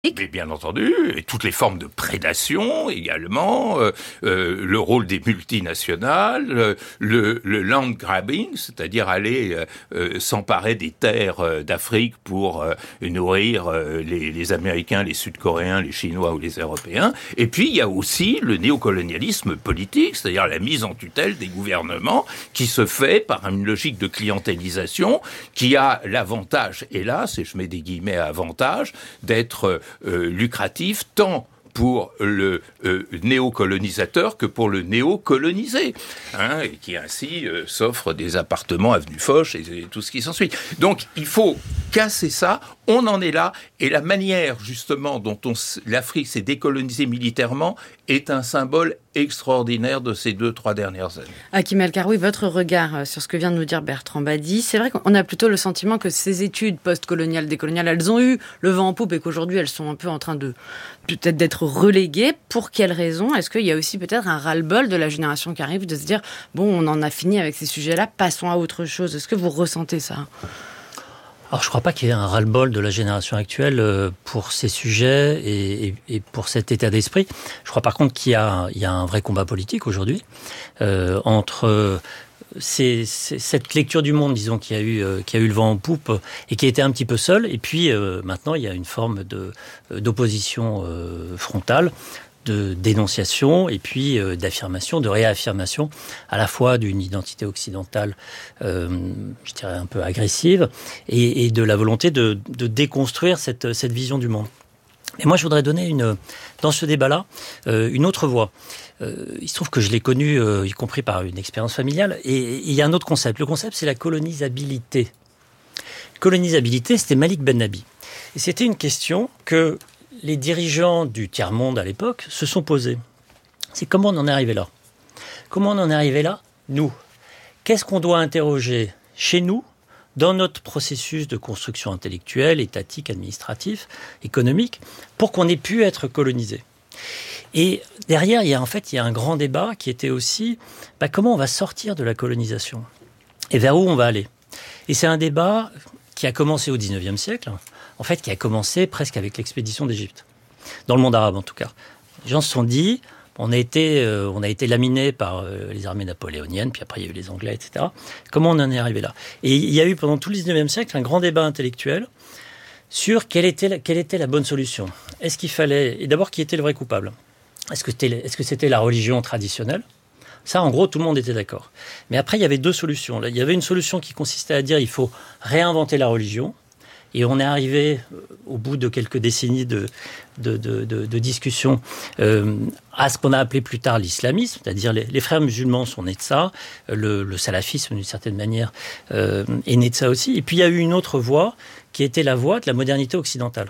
Mais bien entendu, et toutes les formes de prédation également, le rôle des multinationales, le land grabbing, c'est-à-dire aller s'emparer des terres d'Afrique pour nourrir les Américains, les Sud-Coréens, les Chinois ou les Européens. Et puis il y a aussi le néocolonialisme politique, c'est-à-dire la mise en tutelle des gouvernements qui se fait par une logique de clientélisation qui a l'avantage, hélas, et je mets des guillemets à avantage, d'être lucratif tant pour le néocolonisateur que pour le néocolonisé, et qui ainsi s'offre des appartements avenue Foch et tout ce qui s'ensuit. Donc il faut casser ça, on en est là, et la manière justement dont l'Afrique s'est décolonisée militairement est un symbole extraordinaire de ces 2-3 dernières années. Hakim El Karoui, votre regard sur ce que vient de nous dire Bertrand Badi, c'est vrai qu'on a plutôt le sentiment que ces études post-coloniales, décoloniales, elles ont eu le vent en poupe et qu'aujourd'hui elles sont un peu en train de peut-être d'être reléguées. Pour quelles raisons ? Est-ce qu'il y a aussi peut-être un ras-le-bol de la génération qui arrive de se dire bon, on en a fini avec ces sujets-là, passons à autre chose. Est-ce que vous ressentez ça ? Alors, je ne crois pas qu'il y ait un ras-le-bol de la génération actuelle pour ces sujets et pour cet état d'esprit. Je crois par contre qu'il y a un vrai combat politique aujourd'hui entre cette lecture du monde, disons, qui a eu le vent en poupe et qui a été un petit peu seule. Et puis maintenant, il y a une forme d'opposition frontale, de dénonciation et puis d'affirmation, de réaffirmation à la fois d'une identité occidentale, je dirais un peu agressive, et de la volonté de déconstruire cette vision du monde. Et moi, je voudrais donner dans ce débat-là une autre voie. Il se trouve que je l'ai connu, y compris par une expérience familiale, et il y a un autre concept. Le concept, c'est la colonisabilité. Colonisabilité, c'était Malik Ben Nabi. Et c'était une question que les dirigeants du tiers-monde à l'époque se sont posés. C'est comment on en est arrivé là ? Comment on en est arrivé là ? Nous. Qu'est-ce qu'on doit interroger chez nous, dans notre processus de construction intellectuelle, étatique, administratif, économique, pour qu'on ait pu être colonisé ? Et derrière, il y a un grand débat qui était aussi comment on va sortir de la colonisation et vers où on va aller. Et c'est un débat qui a commencé au XIXe siècle, en fait, qui a commencé presque avec l'expédition d'Égypte, dans le monde arabe en tout cas. Les gens se sont dit, on a été laminé par les armées napoléoniennes, puis après il y a eu les Anglais, etc. Comment on en est arrivé là ? Et il y a eu pendant tout le XIXe siècle un grand débat intellectuel sur quelle était la bonne solution. Est-ce qu'il fallait, et d'abord, qui était le vrai coupable ? Est-ce que c'était la religion traditionnelle ? Ça, en gros, tout le monde était d'accord. Mais après, il y avait deux solutions. Il y avait une solution qui consistait à dire il faut réinventer la religion. Et on est arrivé, au bout de quelques décennies de discussions, à ce qu'on a appelé plus tard l'islamisme, c'est-à-dire les frères musulmans sont nés de ça, le salafisme, d'une certaine manière, est né de ça aussi. Et puis, il y a eu une autre voie, qui était la voie de la modernité occidentale.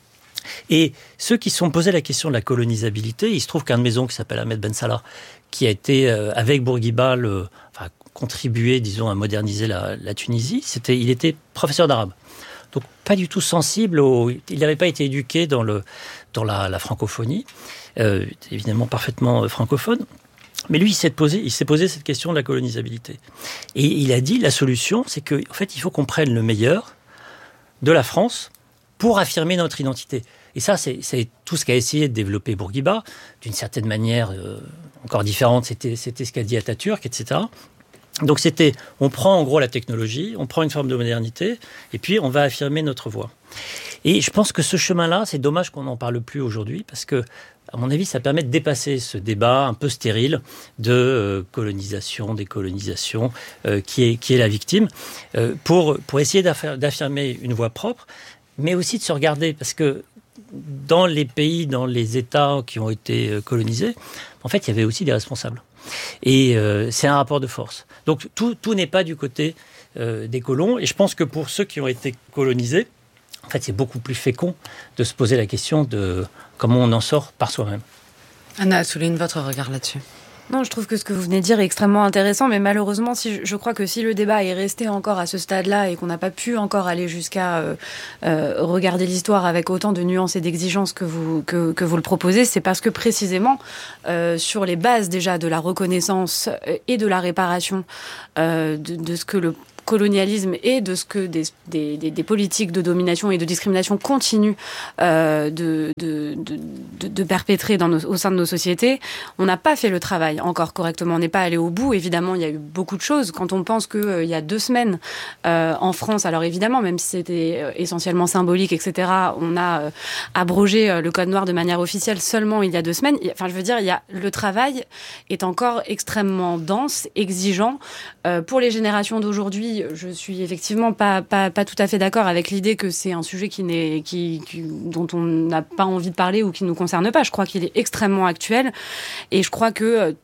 Et ceux qui se sont posés la question de la colonisabilité, il se trouve qu'un de mes oncles qui s'appelle Ahmed Ben Salah, qui a été, avec Bourguiba, contribué, disons, à moderniser la Tunisie, il était professeur d'arabe. Donc pas du tout sensible, il n'avait pas été éduqué dans la francophonie, évidemment parfaitement francophone, mais lui il s'est posé cette question de la colonisabilité. Et il a dit la solution, c'est qu'en fait il faut qu'on prenne le meilleur de la France pour affirmer notre identité. Et ça, c'est tout ce qu'a essayé de développer Bourguiba, d'une certaine manière encore différente, c'était ce qu'a dit Atatürk, etc. Donc on prend en gros la technologie, on prend une forme de modernité, et puis on va affirmer notre voix. Et je pense que ce chemin-là, c'est dommage qu'on n'en parle plus aujourd'hui, parce que, à mon avis, ça permet de dépasser ce débat un peu stérile de colonisation, décolonisation, qui est la victime, pour essayer d'affirmer une voix propre, mais aussi de se regarder, parce que dans les pays, dans les États qui ont été colonisés, en fait, il y avait aussi des responsables. Et c'est un rapport de force. Donc tout n'est pas du côté des colons. Et je pense que pour ceux qui ont été colonisés, en fait, c'est beaucoup plus fécond de se poser la question de comment on en sort par soi-même. Anna Assouline, votre regard là-dessus ? Non, je trouve que ce que vous venez de dire est extrêmement intéressant, mais malheureusement, je crois que si le débat est resté encore à ce stade-là et qu'on n'a pas pu encore aller jusqu'à regarder l'histoire avec autant de nuances et d'exigences que vous le proposez, c'est parce que précisément, sur les bases déjà de la reconnaissance et de la réparation de ce que le colonialisme et de ce que des politiques de domination et de discrimination continuent de perpétrer au sein de nos sociétés, on n'a pas fait le travail encore correctement, on n'est pas allé au bout. Évidemment, il y a eu beaucoup de choses. Quand on pense qu'il y a 2 semaines, en France, alors évidemment, même si c'était essentiellement symbolique, etc., on a abrogé le code noir de manière officielle seulement il y a 2 semaines. Enfin, je veux dire, le travail est encore extrêmement dense, exigeant. Pour les générations d'aujourd'hui, je suis effectivement pas tout à fait d'accord avec l'idée que c'est un sujet dont on n'a pas envie de parler ou qui ne nous concerne pas. Je crois qu'il est extrêmement actuel et je crois que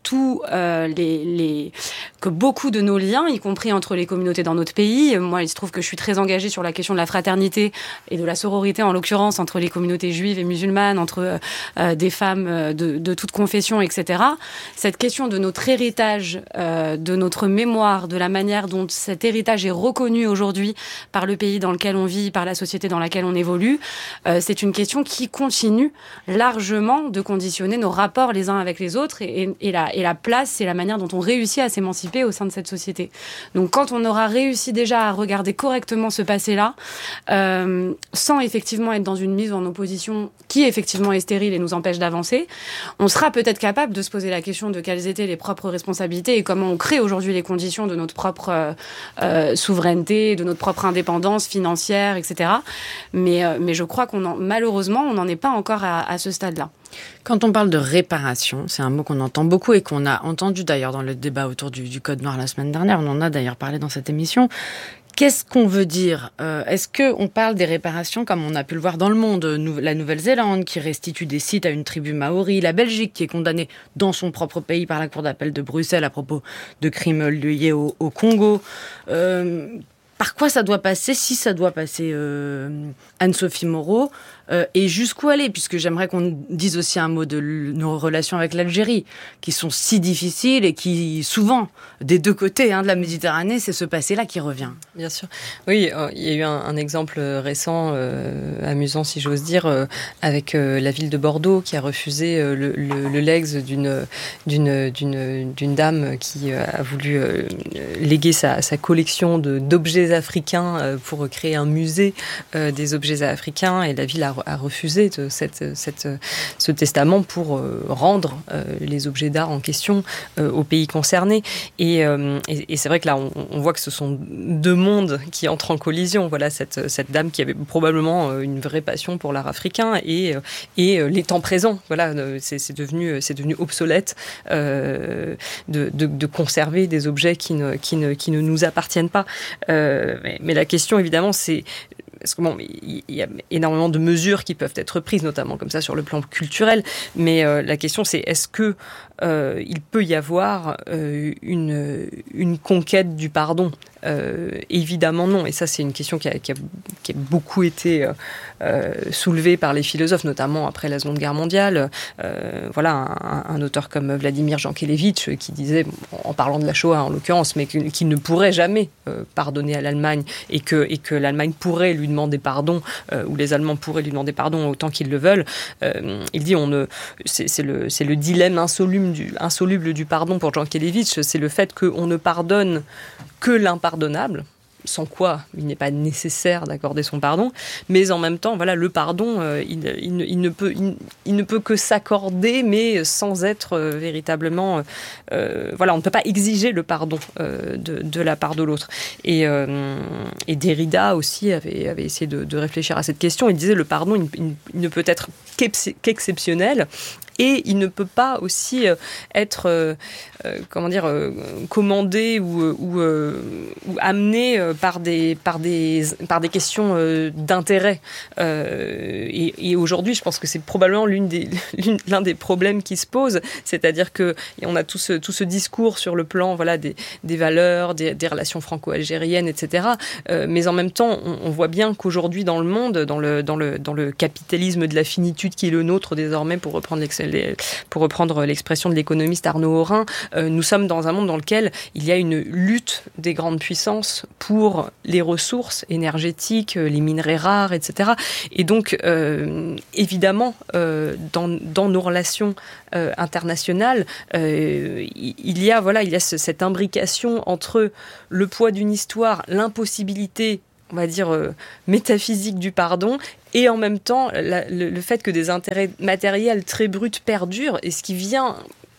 que beaucoup de nos liens, y compris entre les communautés dans notre pays, moi il se trouve que je suis très engagée sur la question de la fraternité et de la sororité en l'occurrence entre les communautés juives et musulmanes, entre des femmes de toute confession, etc. Cette question de notre héritage, de notre mémoire, de la manière dont cet héritage est reconnu aujourd'hui par le pays dans lequel on vit, par la société dans laquelle on évolue, c'est une question qui continue largement de conditionner nos rapports les uns avec les autres et la place et la manière dont on réussit à s'émanciper au sein de cette société. Donc quand on aura réussi déjà à regarder correctement ce passé-là, sans effectivement être dans une mise en opposition qui effectivement est stérile et nous empêche d'avancer, on sera peut-être capable de se poser la question de quelles étaient les propres responsabilités et comment on crée aujourd'hui les conditions de notre propre souveraineté, de notre propre indépendance financière, etc. Mais je crois malheureusement, on n'en est pas encore à ce stade-là. Quand on parle de réparation, c'est un mot qu'on entend beaucoup et qu'on a entendu d'ailleurs dans le débat autour du Code noir la semaine dernière. On en a d'ailleurs parlé dans cette émission. Qu'est-ce qu'on veut dire ? Est-ce qu'on parle des réparations comme on a pu le voir dans le monde ? La Nouvelle-Zélande qui restitue des sites à une tribu maori, la Belgique qui est condamnée dans son propre pays par la Cour d'appel de Bruxelles à propos de crimes liés au Congo. Par quoi ça doit passer, si ça doit passer, Anne-Sophie Moreau, et jusqu'où aller, puisque j'aimerais qu'on dise aussi un mot de nos relations avec l'Algérie, qui sont si difficiles et qui, souvent, des 2 côtés de la Méditerranée, c'est ce passé-là qui revient. Bien sûr. Oui, il y a eu un exemple récent, amusant si j'ose dire, avec la ville de Bordeaux qui a refusé le legs d'une dame qui a voulu léguer sa collection d'objets africains pour créer un musée des objets africains, et la ville a refusé ce testament pour rendre les objets d'art en question au pays concerné. Et c'est vrai que là, on voit que ce sont 2 mondes qui entrent en collision. Voilà, cette dame qui avait probablement une vraie passion pour l'art africain et les temps présents. Voilà, c'est devenu obsolète de conserver des objets qui ne nous appartiennent pas. Mais la question, évidemment, c'est... Parce que il y a énormément de mesures qui peuvent être prises, notamment comme ça sur le plan culturel. Mais la question, c'est est-ce que il peut y avoir une conquête du pardon ? Évidemment non. Et ça, c'est une question qui a beaucoup été soulevée par les philosophes, notamment après la Seconde Guerre mondiale. Voilà, un auteur comme Vladimir Jankélévitch qui disait, en parlant de la Shoah en l'occurrence, mais qu'il ne pourrait jamais pardonner à l'Allemagne et que l'Allemagne pourrait lui demander pardon, ou les Allemands pourraient lui demander pardon autant qu'ils le veulent. Il dit c'est le dilemme insoluble du pardon pour Jankélévitch, c'est le fait qu'on ne pardonne que l'impardonnable, sans quoi il n'est pas nécessaire d'accorder son pardon, mais en même temps, voilà, le pardon, il ne peut que s'accorder, mais sans être véritablement... voilà, on ne peut pas exiger le pardon de la part de l'autre. Et Derrida aussi avait essayé de réfléchir à cette question. Il disait le pardon, il ne peut être qu'exceptionnel, et il ne peut pas aussi être, commandé ou amené par des questions d'intérêt. Et aujourd'hui, je pense que c'est probablement l'un des problèmes qui se posent, c'est-à-dire que on a tout ce discours sur le plan, voilà, des valeurs, des relations franco-algériennes, etc. Mais en même temps, on voit bien qu'aujourd'hui dans le monde, dans le capitalisme de la finitude qui est le nôtre désormais, pour reprendre l'expression de l'économiste Arnaud Aurin, nous sommes dans un monde dans lequel il y a une lutte des grandes puissances pour pour les ressources énergétiques, les minerais rares, etc. Et donc, évidemment, dans nos relations internationales, il y a cette imbrication entre le poids d'une histoire, l'impossibilité, on va dire, métaphysique du pardon, et en même temps le fait que des intérêts matériels très bruts perdurent, et ce qui vient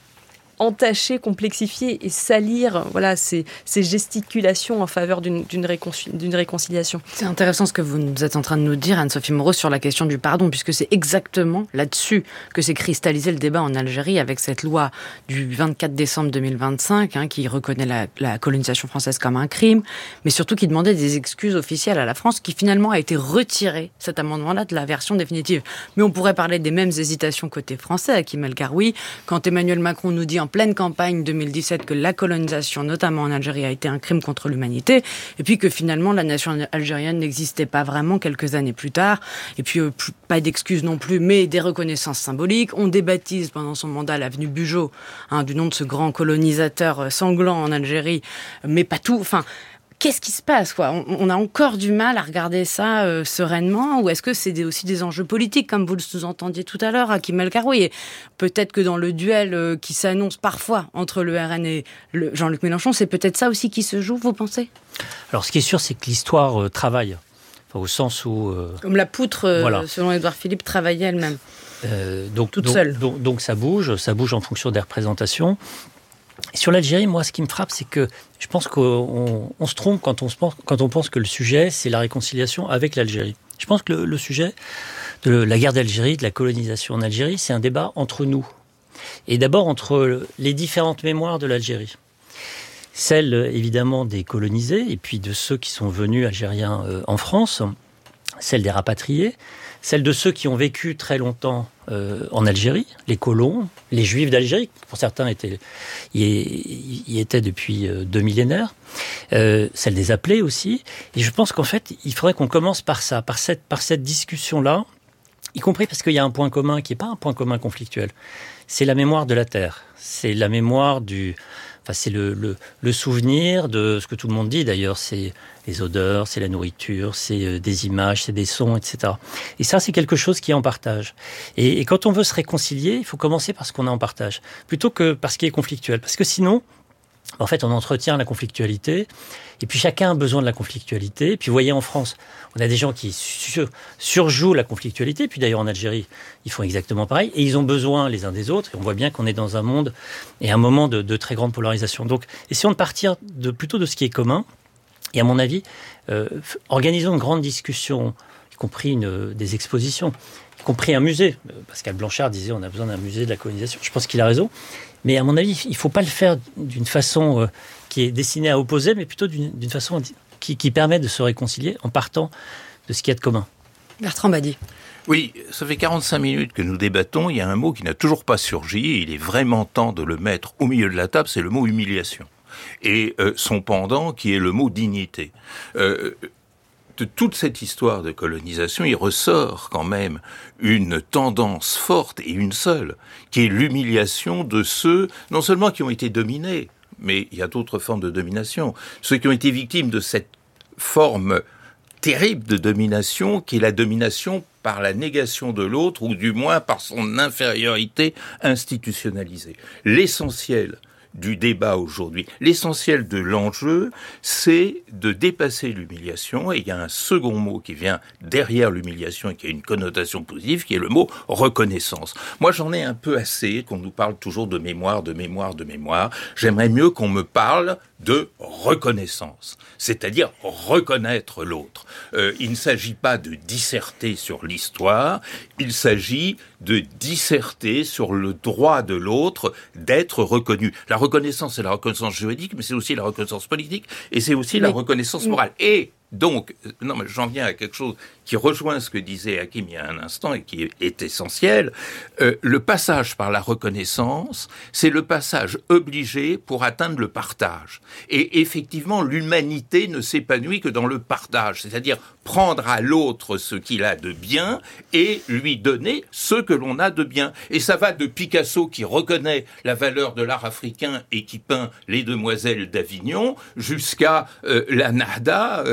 entacher, complexifier et salir ces gesticulations en faveur d'une réconciliation. C'est intéressant ce que vous êtes en train de nous dire, Anne-Sophie Moreau, sur la question du pardon, puisque c'est exactement là-dessus que s'est cristallisé le débat en Algérie avec cette loi du 24 décembre 2025 qui reconnaît la colonisation française comme un crime, mais surtout qui demandait des excuses officielles à la France, qui finalement a été retiré, cet amendement-là, de la version définitive. Mais on pourrait parler des mêmes hésitations côté français, Hakim El Garoui, quand Emmanuel Macron nous dit en pleine campagne 2017 que la colonisation, notamment en Algérie, a été un crime contre l'humanité, et puis que finalement la nation algérienne n'existait pas vraiment quelques années plus tard, et puis pas d'excuses non plus, mais des reconnaissances symboliques. On débaptise pendant son mandat l'avenue Bugeaud, du nom de ce grand colonisateur sanglant en Algérie, mais pas tout. Enfin, qu'est-ce qui se passe, quoi ? On a encore du mal à regarder ça sereinement, ou est-ce que c'est aussi des enjeux politiques, comme vous le sous-entendiez tout à l'heure, Hakim El Garoui ? Et peut-être que dans le duel qui s'annonce parfois entre le RN et Jean-Luc Mélenchon, c'est peut-être ça aussi qui se joue, vous pensez ? Alors, ce qui est sûr, c'est que l'histoire travaille, au sens où... Comme la poutre, selon Édouard Philippe, travaillait elle-même. Toute seule. Donc ça bouge en fonction des représentations. Sur l'Algérie, moi, ce qui me frappe, c'est que je pense qu'on se trompe quand on pense que le sujet, c'est la réconciliation avec l'Algérie. Je pense que le sujet de la guerre d'Algérie, de la colonisation en Algérie, c'est un débat entre nous. Et d'abord entre les différentes mémoires de l'Algérie. Celle, évidemment, des colonisés, et puis de ceux qui sont venus algériens en France, celle des rapatriés, celle de ceux qui ont vécu très longtemps en Algérie, les colons, les juifs d'Algérie, pour certains y étaient depuis 2 millénaires, celle des appelés aussi. Et je pense qu'en fait, il faudrait qu'on commence par ça, par cette discussion-là, y compris parce qu'il y a un point commun qui n'est pas un point commun conflictuel. C'est la mémoire de la terre, c'est la mémoire c'est le souvenir de ce que tout le monde dit d'ailleurs, c'est les odeurs, c'est la nourriture, c'est des images, c'est des sons, etc. Et ça, c'est quelque chose qui est en partage. Et quand on veut se réconcilier, il faut commencer par ce qu'on a en partage, plutôt que par ce qui est conflictuel. Parce que sinon, en fait, on entretient la conflictualité, et puis chacun a besoin de la conflictualité. Et puis vous voyez, en France, on a des gens qui surjouent la conflictualité, puis d'ailleurs en Algérie, ils font exactement pareil, et ils ont besoin les uns des autres, et on voit bien qu'on est dans un monde et un moment de très grande polarisation. Donc, essayons de partir plutôt de ce qui est commun, et à mon avis, organisons une grande discussion, y compris des expositions, y compris un musée. Pascal Blanchard disait on a besoin d'un musée de la colonisation. Je pense qu'il a raison. Mais à mon avis, il ne faut pas le faire d'une façon qui est destinée à opposer, mais plutôt d'une façon qui permet de se réconcilier en partant de ce qu'il y a de commun. Bertrand Badi. Oui, ça fait 45 minutes que nous débattons. Il y a un mot qui n'a toujours pas surgi. Et il est vraiment temps de le mettre au milieu de la table, c'est le mot humiliation. Et son pendant qui est le mot dignité. De toute cette histoire de colonisation, il ressort quand même une tendance forte et une seule, qui est l'humiliation de ceux, non seulement qui ont été dominés, mais il y a d'autres formes de domination, ceux qui ont été victimes de cette forme terrible de domination, qui est la domination par la négation de l'autre, ou du moins par son infériorité institutionnalisée. L'essentiel du débat aujourd'hui. L'essentiel de l'enjeu, c'est de dépasser l'humiliation, et il y a un second mot qui vient derrière l'humiliation et qui a une connotation positive, qui est le mot reconnaissance. Moi, j'en ai un peu assez qu'on nous parle toujours de mémoire, de mémoire, de mémoire. J'aimerais mieux qu'on me parle de reconnaissance, c'est-à-dire reconnaître l'autre. Il ne s'agit pas de disserter sur l'histoire, il s'agit de disserter sur le droit de l'autre d'être reconnu. La reconnaissance, c'est la reconnaissance juridique, mais c'est aussi la reconnaissance politique, et c'est aussi la reconnaissance morale. Et Donc, non, mais j'en viens à quelque chose qui rejoint ce que disait Hakim il y a un instant et qui est essentiel. Le passage par la reconnaissance, c'est le passage obligé pour atteindre le partage. Et effectivement, l'humanité ne s'épanouit que dans le partage, c'est-à-dire prendre à l'autre ce qu'il a de bien et lui donner ce que l'on a de bien. Et ça va de Picasso qui reconnaît la valeur de l'art africain et qui peint les Demoiselles d'Avignon jusqu'à la Nahda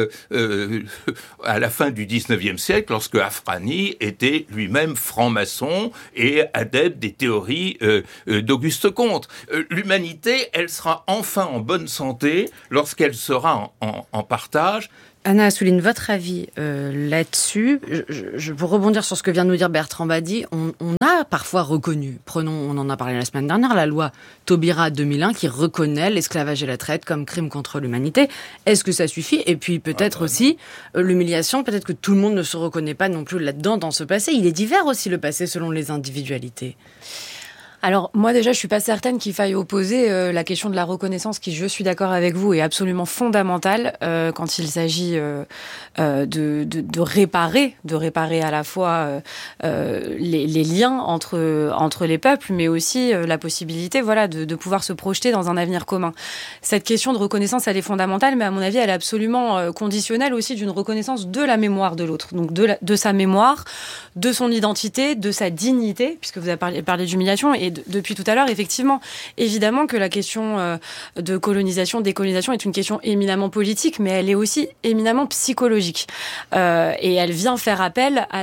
à la fin du 19e siècle, lorsque Afrani était lui-même franc-maçon et adepte des théories d'Auguste Comte. L'humanité, elle sera enfin en bonne santé lorsqu'elle sera en partage. Anna Assouline, votre avis là-dessus, pour rebondir sur ce que vient de nous dire Bertrand Badi, on a parfois reconnu, on en a parlé la semaine dernière, la loi Taubira 2001 qui reconnaît l'esclavage et la traite comme crime contre l'humanité. Est-ce que ça suffit ? Et puis peut-être aussi l'humiliation, peut-être que tout le monde ne se reconnaît pas non plus là-dedans dans ce passé. Il est divers aussi le passé selon les individualités. Alors moi déjà je suis pas certaine qu'il faille opposer la question de la reconnaissance qui, je suis d'accord avec vous, est absolument fondamentale quand il s'agit de réparer à la fois les liens entre les peuples, mais aussi la possibilité de pouvoir se projeter dans un avenir commun. Cette question de reconnaissance, elle est fondamentale, mais à mon avis elle est absolument conditionnelle aussi d'une reconnaissance de la mémoire de l'autre, donc de sa mémoire, de son identité, de sa dignité, puisque vous avez parlé d'humiliation. Et depuis tout à l'heure, effectivement, évidemment que la question de colonisation, décolonisation est une question éminemment politique, mais elle est aussi éminemment psychologique. Et elle vient faire appel à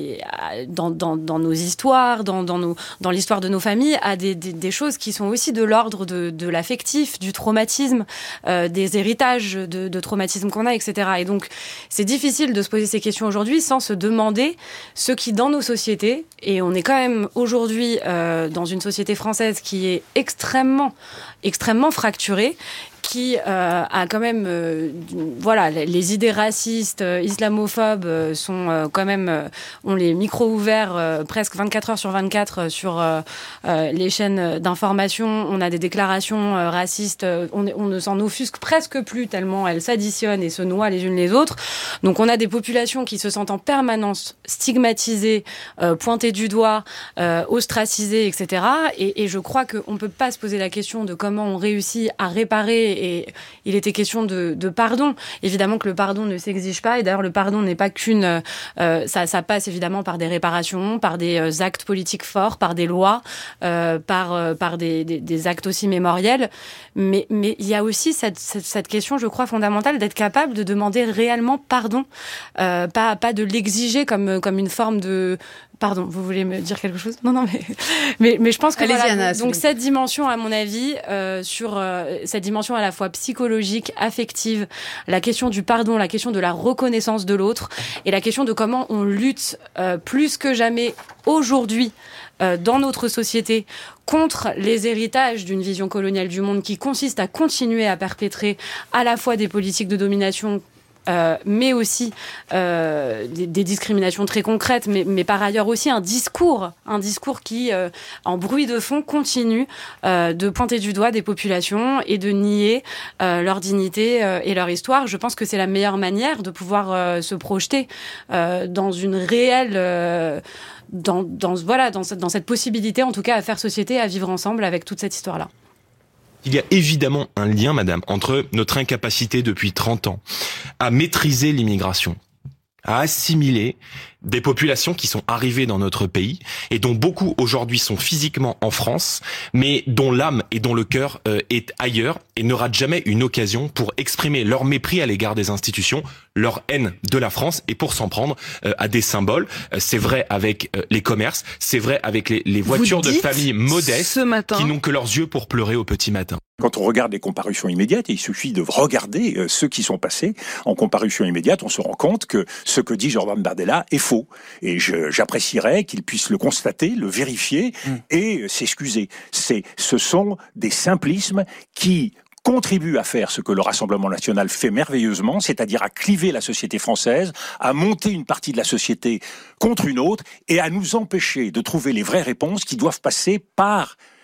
dans nos histoires, dans l'histoire de nos familles, à des choses qui sont aussi de l'ordre de l'affectif, du traumatisme, des héritages de traumatisme qu'on a, etc. Et donc, c'est difficile de se poser ces questions aujourd'hui sans se demander ce qui, dans nos sociétés, et on est quand même aujourd'hui dans une société française qui est extrêmement fracturée, qui a quand même les idées racistes, islamophobes sont quand même ont les micros ouverts presque 24 heures sur 24 sur les chaînes d'information. On a des déclarations racistes, on ne s'en offusque presque plus tellement elles s'additionnent et se noient les unes les autres. Donc on a des populations qui se sentent en permanence stigmatisées, pointées du doigt, ostracisées, etc. Et je crois qu'on peut pas se poser la question de comment on réussit à réparer. Et il était question de pardon. Évidemment que le pardon ne s'exige pas. Et d'ailleurs, le pardon n'est pas qu'une... ça passe évidemment par des réparations, par des actes politiques forts, par des lois, par des actes aussi mémoriels. Mais il y a aussi cette question, je crois, fondamentale d'être capable de demander réellement pardon. Pas de l'exiger comme une forme de... Pardon, vous voulez me dire quelque chose ? Non, mais je pense que Anna, donc cette dimension, à mon avis, sur cette dimension à la fois psychologique, affective, la question du pardon, la question de la reconnaissance de l'autre, et la question de comment on lutte plus que jamais aujourd'hui dans notre société contre les héritages d'une vision coloniale du monde qui consiste à continuer à perpétrer à la fois des politiques de domination mais aussi des discriminations très concrètes, mais par ailleurs aussi un discours qui, en bruit de fond, continue de pointer du doigt des populations et de nier leur dignité et leur histoire. Je pense que c'est la meilleure manière de pouvoir se projeter dans une réelle... dans cette possibilité, en tout cas, à faire société, à vivre ensemble avec toute cette histoire-là. Il y a évidemment un lien, madame, entre notre incapacité depuis 30 ans à maîtriser l'immigration, à assimiler des populations qui sont arrivées dans notre pays et dont beaucoup aujourd'hui sont physiquement en France, mais dont l'âme et dont le cœur est ailleurs et ne rate jamais une occasion pour exprimer leur mépris à l'égard des institutions, leur haine de la France et pour s'en prendre à des symboles. C'est vrai avec les commerces, c'est vrai avec les voitures de familles modestes qui n'ont que leurs yeux pour pleurer au petit matin. Quand on regarde les comparutions immédiates, et il suffit de regarder ceux qui sont passés en comparution immédiate, on se rend compte que ce que dit Jordan Bardella est faux. Et j'apprécierais qu'il puisse le constater, le vérifier et s'excuser. Ce sont des simplismes qui contribuent à faire ce que le Rassemblement national fait merveilleusement, c'est-à-dire à cliver la société française, à monter une partie de la société contre une autre et à nous empêcher de trouver les vraies réponses qui doivent passer par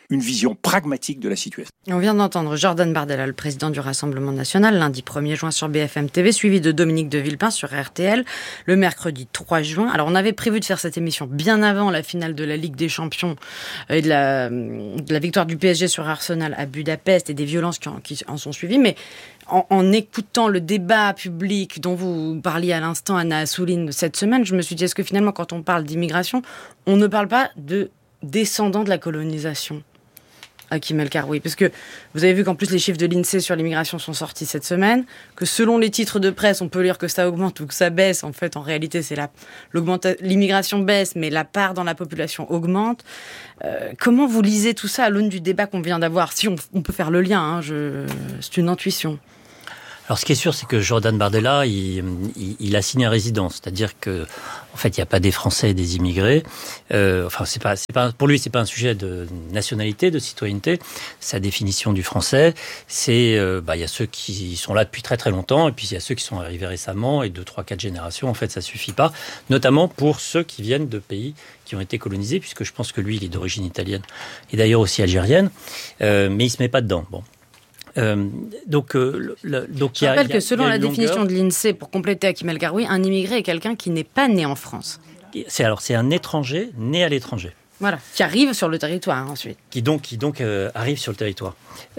une vision pragmatique de la situation. On vient d'entendre Jordan Bardella, le président du Rassemblement national, lundi 1er juin sur BFM TV, suivi de Dominique de Villepin sur RTL, le mercredi 3 juin. Alors, on avait prévu de faire cette émission bien avant la finale de la Ligue des Champions et de la victoire du PSG sur Arsenal à Budapest et des violences qui en sont suivies, mais en écoutant le débat public dont vous parliez à l'instant, Anna Assouline, cette semaine, je me suis dit, est-ce que finalement, quand on parle d'immigration, on ne parle pas de descendants de la colonisation ? Hakim El Karoui, parce que vous avez vu qu'en plus les chiffres de l'INSEE sur l'immigration sont sortis cette semaine, que selon les titres de presse, on peut lire que ça augmente ou que ça baisse. En fait, en réalité, c'est l'immigration baisse, mais la part dans la population augmente. Comment vous lisez tout ça à l'aune du débat qu'on vient d'avoir ? Si on peut faire le lien, c'est une intuition. Alors, ce qui est sûr, c'est que Jordan Bardella, il a signé un résident, c'est-à-dire que, en fait, il n'y a pas des Français et des immigrés. C'est pas, pour lui, c'est pas un sujet de nationalité, de citoyenneté. Sa définition du français, c'est, il y a ceux qui sont là depuis très très longtemps, et puis il y a ceux qui sont arrivés récemment, et 2, 3, 4 générations. En fait, ça suffit pas, notamment pour ceux qui viennent de pays qui ont été colonisés, puisque je pense que lui, il est d'origine italienne et d'ailleurs aussi algérienne, mais il se met pas dedans. Bon. Je rappelle que selon la définition de l'INSEE, pour compléter Hakim El Karoui, un immigré est quelqu'un qui n'est pas né en France. C'est un étranger né à l'étranger. Voilà, qui arrive sur le territoire ensuite. Qui donc arrive sur le territoire.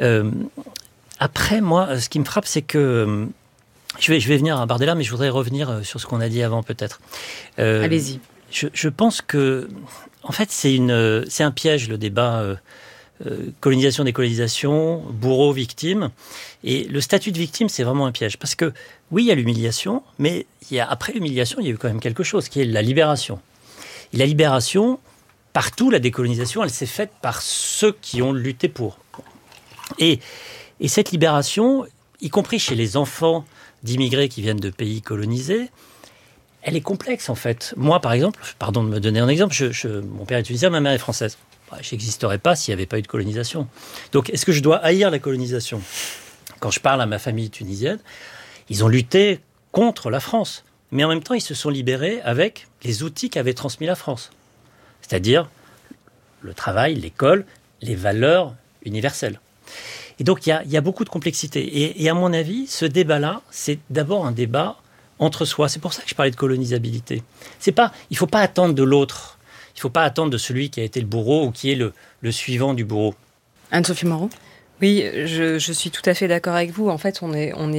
Après, moi, ce qui me frappe, c'est que je vais venir à Bardella, mais je voudrais revenir sur ce qu'on a dit avant, peut-être. Allez-y. Je pense que, en fait, c'est un piège, le débat. Colonisation, décolonisation, bourreau, victime. Et le statut de victime, c'est vraiment un piège. Parce que, oui, il y a l'humiliation, mais après l'humiliation, il y a eu quand même quelque chose, qui est la libération. Et la libération, partout, la décolonisation, elle s'est faite par ceux qui ont lutté pour. Et cette libération, y compris chez les enfants d'immigrés qui viennent de pays colonisés, elle est complexe, en fait. Moi, par exemple, pardon de me donner un exemple, mon père est tunisien, ma mère est française. Je n'existerais pas s'il n'y avait pas eu de colonisation. Donc, est-ce que je dois haïr la colonisation ? Quand je parle à ma famille tunisienne, ils ont lutté contre la France. Mais en même temps, ils se sont libérés avec les outils qu'avait transmis la France. C'est-à-dire le travail, l'école, les valeurs universelles. Et donc, il y a beaucoup de complexité. Et à mon avis, ce débat-là, c'est d'abord un débat entre soi. C'est pour ça que je parlais de colonisabilité. Il ne faut pas attendre de l'autre. Il ne faut pas attendre de celui qui a été le bourreau ou qui est le suivant du bourreau. Anne-Sophie Moreau ? Oui, je suis tout à fait d'accord avec vous. En fait,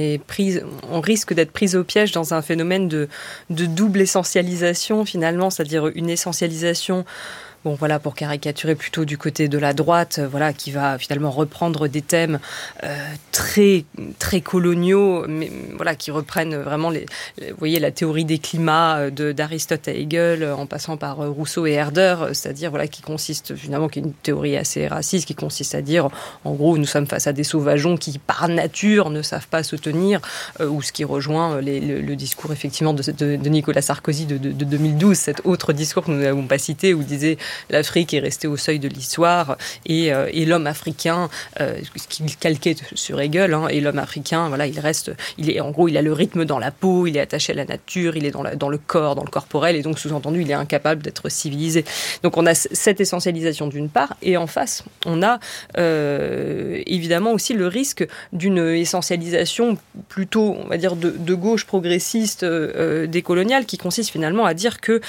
on risque d'être pris au piège dans un phénomène de double essentialisation finalement, c'est-à-dire une essentialisation. Bon, voilà, pour caricaturer plutôt du côté de la droite, voilà, qui va finalement reprendre des thèmes très très coloniaux, mais voilà, qui reprennent vraiment vous voyez, la théorie des climats d'Aristote à Hegel, en passant par Rousseau et Herder, c'est-à-dire voilà, qui consiste finalement, qui est une théorie assez raciste, qui consiste à dire, en gros, nous sommes face à des sauvageons qui par nature ne savent pas se tenir, ou ce qui rejoint le discours effectivement de Nicolas Sarkozy de 2012, cet autre discours que nous n'avons pas cité, où il disait l'Afrique est restée au seuil de l'histoire et l'homme africain, ce qu'il calquait sur Hegel, et l'homme africain, voilà, en gros, il a le rythme dans la peau, il est attaché à la nature, il est dans le corps, dans le corporel, et donc sous-entendu, il est incapable d'être civilisé. Donc on a cette essentialisation d'une part, et en face, on a évidemment aussi le risque d'une essentialisation plutôt, on va dire, de gauche progressiste décoloniale, qui consiste finalement à dire que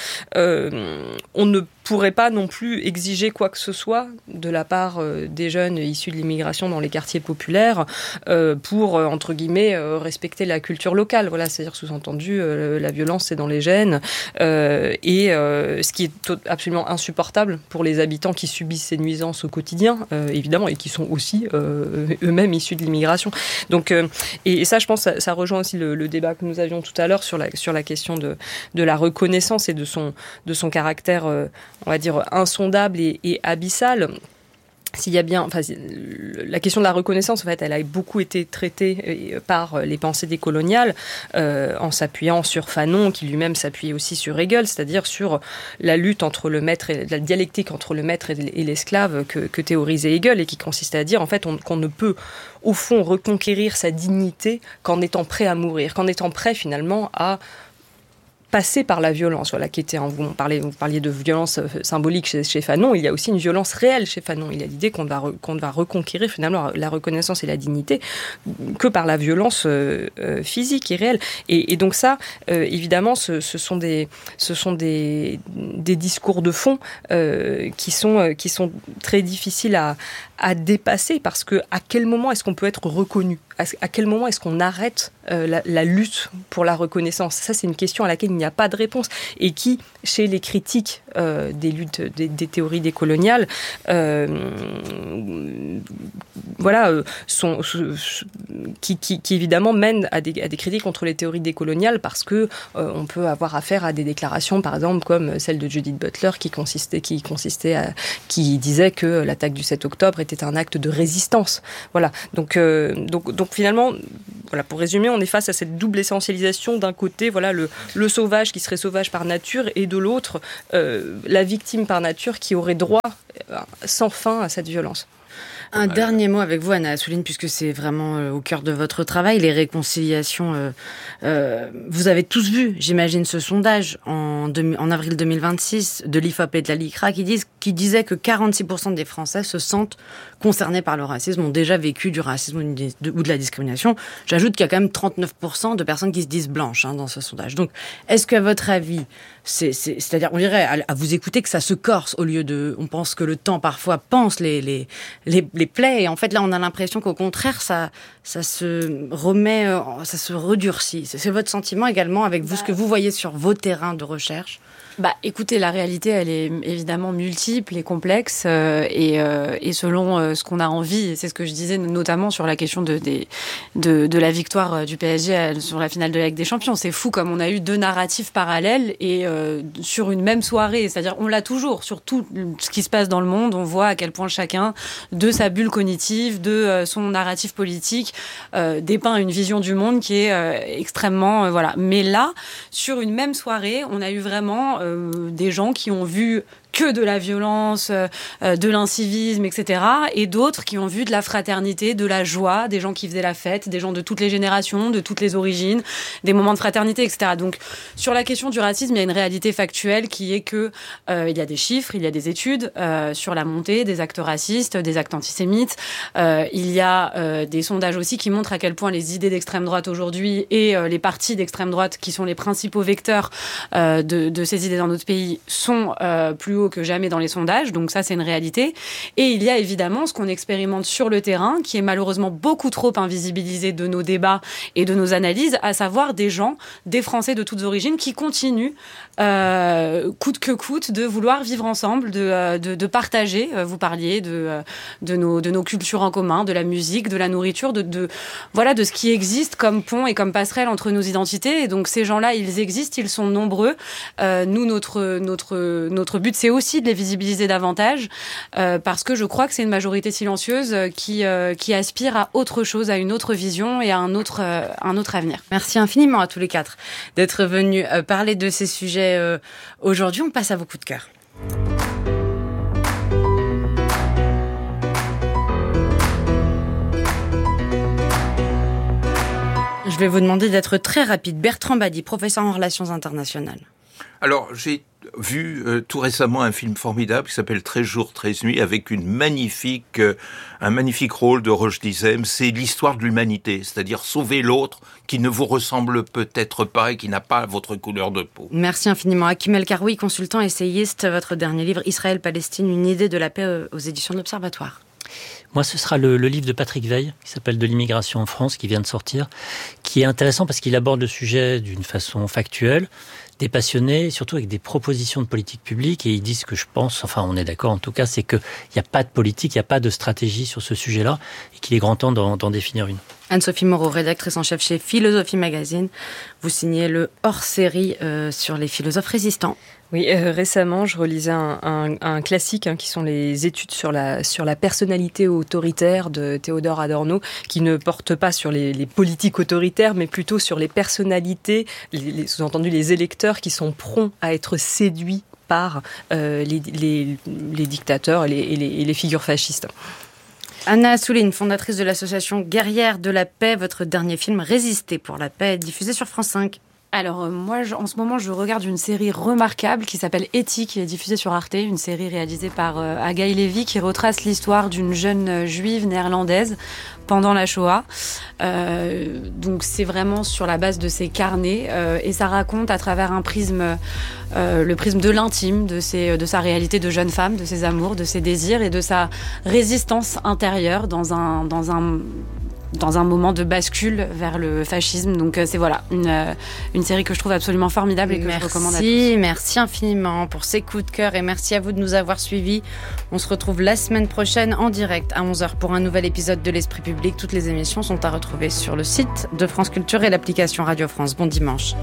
on ne pourrait pas non plus exiger quoi que ce soit de la part des jeunes issus de l'immigration dans les quartiers populaires pour, entre guillemets, respecter la culture locale. Voilà, c'est-à-dire sous-entendu, la violence, c'est dans les gènes. Ce qui est absolument insupportable pour les habitants qui subissent ces nuisances au quotidien, évidemment, et qui sont aussi eux-mêmes issus de l'immigration. Donc, et ça, je pense, ça rejoint aussi le débat que nous avions tout à l'heure sur la question de la reconnaissance et de son caractère, on va dire, insondable et abyssal. S'il y a bien, la question de la reconnaissance, en fait, elle a beaucoup été traitée par les pensées décoloniales, en s'appuyant sur Fanon, qui lui-même s'appuyait aussi sur Hegel, c'est-à-dire sur la lutte entre le maître et la dialectique entre le maître et l'esclave que théorisait Hegel, et qui consistait à dire, en fait, qu'on ne peut, au fond, reconquérir sa dignité qu'en étant prêt à mourir, qu'en étant prêt, finalement, à passer par la violence, voilà, qui était, vous parliez de violence symbolique chez Fanon, il y a aussi une violence réelle chez Fanon. Il y a l'idée qu'on va reconquérir finalement la reconnaissance et la dignité que par la violence physique et réelle. Et donc ça, évidemment, ce sont des discours de fond qui sont très difficiles à dépasser, parce que à quel moment est-ce qu'on peut être reconnu ? À quel moment est-ce qu'on arrête la lutte pour la reconnaissance ? Ça, c'est une question à laquelle il n'y a pas de réponse, et qui, chez les critiques des luttes, des théories décoloniales, qui évidemment mènent à des critiques contre les théories décoloniales, parce que on peut avoir affaire à des déclarations, par exemple, comme celle de Judith Butler, qui disait que l'attaque du 7 octobre était un acte de résistance. Voilà. Donc finalement, voilà, pour résumer, on est face à cette double essentialisation. D'un côté, voilà, le sauvage qui serait sauvage par nature, et de l'autre, la victime par nature qui aurait droit sans fin à cette violence. Un dernier mot avec vous, Anna Assouline, puisque c'est vraiment au cœur de votre travail, les réconciliations. Vous avez tous vu, j'imagine, ce sondage en avril 2026 de l'IFOP et de la LICRA qui disait que 46% des Français se sentent concernés par le racisme, ont déjà vécu du racisme ou de la discrimination. J'ajoute qu'il y a quand même 39% de personnes qui se disent blanches dans ce sondage. Donc, est-ce qu'à votre avis, c'est-à-dire, on dirait à vous écouter que ça se corse au lieu de, on pense que le temps parfois pense les plaies, et en fait là on a l'impression qu'au contraire ça se remet, ça se redurcit. C'est votre sentiment également avec vous, ce que vous voyez sur vos terrains de recherche? Écoutez, la réalité, elle est évidemment multiple et complexe, et selon ce qu'on a envie, c'est ce que je disais notamment sur la question de la victoire du PSG sur la finale de la Ligue des Champions. C'est fou comme on a eu deux narratifs parallèles, et sur une même soirée, c'est-à-dire on l'a toujours, sur tout ce qui se passe dans le monde, on voit à quel point chacun, de sa bulle cognitive, de son narratif politique, dépeint une vision du monde qui est extrêmement... voilà. Mais là, sur une même soirée, on a eu vraiment... des gens qui ont vu que de la violence, de l'incivisme, etc. Et d'autres qui ont vu de la fraternité, de la joie, des gens qui faisaient la fête, des gens de toutes les générations, de toutes les origines, des moments de fraternité, etc. Donc, sur la question du racisme, il y a une réalité factuelle qui est que il y a des chiffres, il y a des études sur la montée des actes racistes, des actes antisémites. Il y a des sondages aussi qui montrent à quel point les idées d'extrême droite aujourd'hui et les partis d'extrême droite, qui sont les principaux vecteurs de ces idées dans notre pays, sont plus haut que jamais dans les sondages, donc ça c'est une réalité. Et il y a évidemment ce qu'on expérimente sur le terrain, qui est malheureusement beaucoup trop invisibilisé de nos débats et de nos analyses, à savoir des gens, des Français de toutes origines, qui continuent, coûte que coûte, de vouloir vivre ensemble, de partager. Vous parliez de nos cultures en commun, de la musique, de la nourriture, de ce qui existe comme pont et comme passerelle entre nos identités. Et donc ces gens-là, ils existent, ils sont nombreux. Nous, notre but, c'est aussi de les visibiliser davantage, parce que je crois que c'est une majorité silencieuse qui aspire à autre chose, à une autre vision et à un autre avenir. Merci infiniment à tous les quatre d'être venus parler de ces sujets aujourd'hui. On passe à vos coups de cœur. Je vais vous demander d'être très rapide. Bertrand Badi, professeur en relations internationales. Alors, j'ai vu tout récemment un film formidable qui s'appelle 13 jours, 13 nuits, avec un magnifique rôle de Roche Dizem. C'est l'histoire de l'humanité, c'est-à-dire sauver l'autre qui ne vous ressemble peut-être pas et qui n'a pas votre couleur de peau. Merci infiniment. Hakim El Karoui, consultant essayiste, votre dernier livre, Israël-Palestine, une idée de la paix, aux éditions de l'Observatoire. Moi, ce sera le livre de Patrick Veil, qui s'appelle « De l'immigration en France », qui vient de sortir, qui est intéressant parce qu'il aborde le sujet d'une façon factuelle, des passionnés, surtout avec des propositions de politique publique, et ils disent que je pense, enfin on est d'accord en tout cas, c'est qu'il n'y a pas de politique, il n'y a pas de stratégie sur ce sujet-là, et qu'il est grand temps d'en définir une. Anne-Sophie Moreau, rédactrice en chef chez Philosophie Magazine, vous signez le hors-série sur les philosophes résistants. Oui, récemment, je relisais un classique qui sont les études sur la personnalité autoritaire de Théodore Adorno, qui ne porte pas sur les politiques autoritaires, mais plutôt sur les personnalités, sous-entendu les électeurs qui sont prompts à être séduits par les dictateurs et les figures fascistes. Anna Assouline, fondatrice de l'association Guerrières de la Paix, votre dernier film Résister pour la paix, diffusé sur France 5. Alors moi, en ce moment, je regarde une série remarquable qui s'appelle Etty, qui est diffusée sur Arte, une série réalisée par Agaï Lévy, qui retrace l'histoire d'une jeune juive néerlandaise pendant la Shoah. Donc c'est vraiment sur la base de ses carnets et ça raconte à travers un prisme, le prisme de l'intime, de sa réalité de jeune femme, de ses amours, de ses désirs et de sa résistance intérieure dans un moment de bascule vers le fascisme. Donc c'est une série que je trouve absolument formidable et que je recommande à tous. Merci infiniment pour ces coups de cœur et merci à vous de nous avoir suivis. On se retrouve la semaine prochaine en direct à 11h pour un nouvel épisode de l'Esprit public. Toutes les émissions sont à retrouver sur le site de France Culture et l'application Radio France. Bon dimanche.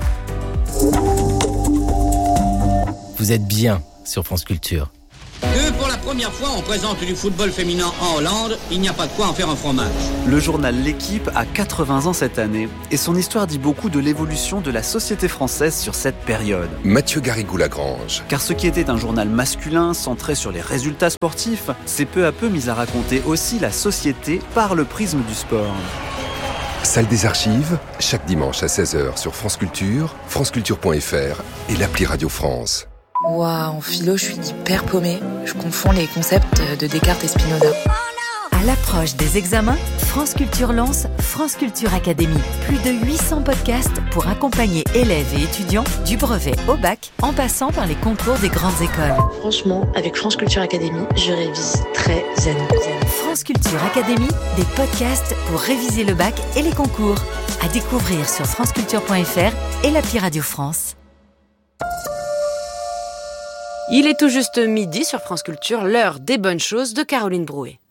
Vous êtes bien sur France Culture. Que pour la première fois, on présente du football féminin en Hollande, il n'y a pas de quoi en faire un fromage. Le journal L'Équipe a 80 ans cette année et son histoire dit beaucoup de l'évolution de la société française sur cette période. Mathieu Garrigou-Lagrange. Car ce qui était un journal masculin centré sur les résultats sportifs, s'est peu à peu mis à raconter aussi la société par le prisme du sport. Salle des archives, chaque dimanche à 16h sur France Culture, franceculture.fr et l'appli Radio France. Waouh, en philo, je suis hyper paumée. Je confonds les concepts de Descartes et Spinoza. À l'approche des examens, France Culture lance France Culture Academy. Plus de 800 podcasts pour accompagner élèves et étudiants du brevet au bac, en passant par les concours des grandes écoles. Franchement, avec France Culture Academy, je révise très zen. France Culture Academy, des podcasts pour réviser le bac et les concours. À découvrir sur franceculture.fr et l'appli Radio France. Il est tout juste midi sur France Culture, l'heure des bonnes choses de Caroline Brouet.